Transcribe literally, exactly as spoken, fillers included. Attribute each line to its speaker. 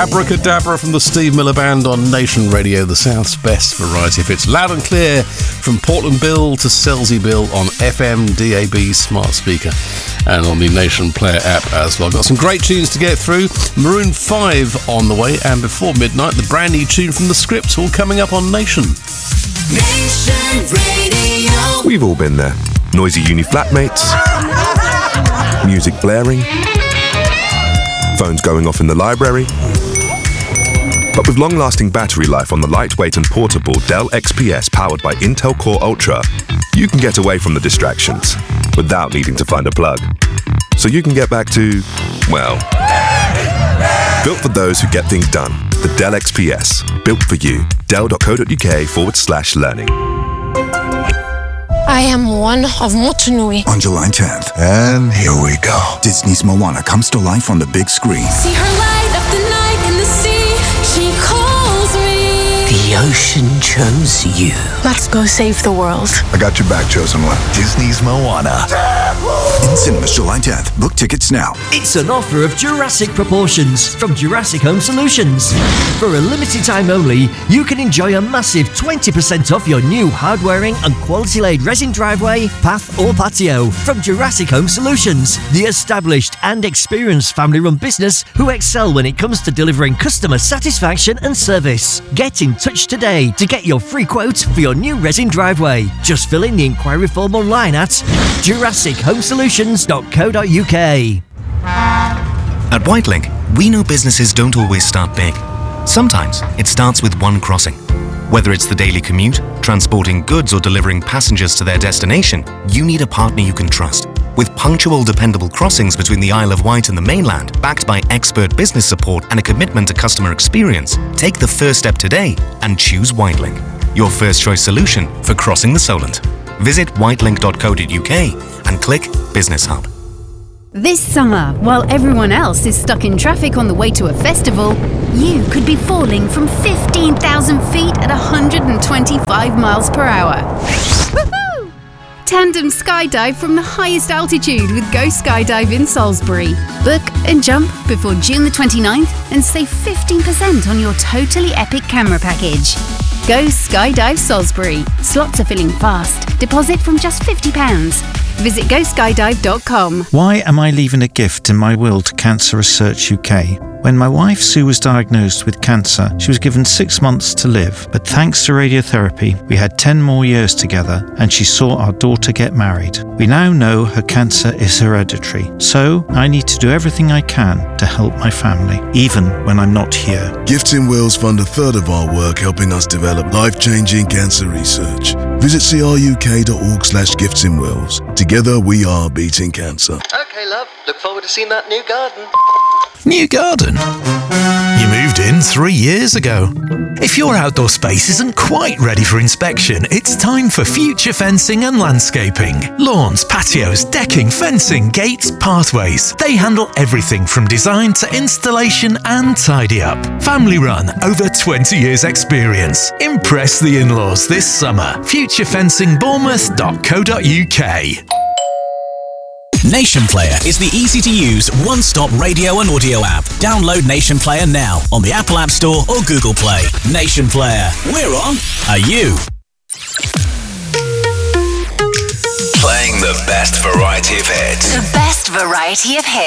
Speaker 1: Abracadabra from the Steve Miller Band on Nation Radio, the South's best variety of hits. Loud and clear from Portland Bill to Selsey Bill on F M, D A B, smart speaker, and on the Nation Player app as well. Got some great tunes to get through. Maroon five on the way, and before midnight, the brand new tune from The Script, all coming up on Nation.
Speaker 2: Nation Radio.
Speaker 3: We've all been there. Noisy uni flatmates, music blaring, phones going off in the library. But with long-lasting battery life on the lightweight and portable Dell X P S powered by Intel Core Ultra, you can get away from the distractions without needing to find a plug. So you can get back to, well, built for those who get things done. The Dell X P S, built for you. Dell.co.uk forward slash learning.
Speaker 4: I am one of Motunui.
Speaker 5: On July tenth. And here we go. Disney's Moana comes to life on the big screen.
Speaker 6: See her light up the night in the sea. She calls me.
Speaker 7: The ocean chose you.
Speaker 4: Let's go save the world.
Speaker 5: I got your back, chosen one. Disney's Moana. In cinemas July tenth. Book tickets now.
Speaker 8: It's an offer of Jurassic proportions from Jurassic Home Solutions. For a limited time only, you can enjoy a massive twenty percent off your new hard-wearing and quality-laid resin driveway, path or patio from Jurassic Home Solutions, the established and experienced family-run business who excel when it comes to delivering customer satisfaction and service. Get in touch today to get your free quote for your new resin driveway. Just fill in the inquiry form online at jurassic home solutions dot co dot uk.
Speaker 9: At Whitelink, we know businesses don't always start big. Sometimes it starts with one crossing. Whether it's the daily commute, transporting goods or delivering passengers to their destination, you need a partner you can trust. With punctual, dependable crossings between the Isle of Wight and the mainland, backed by expert business support and a commitment to customer experience, take the first step today and choose Whitelink, your first choice solution for crossing the Solent. Visit whitelink dot co dot uk and click Business Hub.
Speaker 10: This summer, while everyone else is stuck in traffic on the way to a festival, you could be falling from fifteen thousand feet at one hundred twenty-five miles per hour. Woohoo! Tandem skydive from the highest altitude with Go Skydive in Salisbury. Book and jump before June the twenty-ninth and save fifteen percent on your totally epic camera package. Go Skydive Salisbury. Slots are filling fast. Deposit from just fifty pounds. Visit go skydive dot com.
Speaker 11: Why am I leaving a gift in my will to Cancer Research U K? When my wife Sue was diagnosed with cancer, she was given six months to live. But thanks to radiotherapy, we had ten more years together and she saw our daughter get married. We now know her cancer is hereditary. So I need to do everything I can to help my family, even when I'm not here.
Speaker 12: Gifts in Wills fund a third of our work helping us develop life-changing cancer research. Visit c r u k dot org slash gifts in wills. Together we are beating cancer.
Speaker 13: Okay, love. Look forward to seeing that new garden.
Speaker 14: New garden? You moved in three years ago. If your outdoor space isn't quite ready for inspection, it's time for Future Fencing and Landscaping. Lawns, patios, decking, fencing, gates, pathways. They handle everything from design to installation and tidy up. Family run, over twenty years experience. Impress the in-laws this summer. future fencing bournemouth dot co dot uk.
Speaker 15: Nation Player is the easy-to-use, one-stop radio and audio app. Download Nation Player now on the Apple App Store or Google Play. Nation Player. We're on. Are you?
Speaker 2: Playing the best variety of hits.
Speaker 16: The best variety of hits.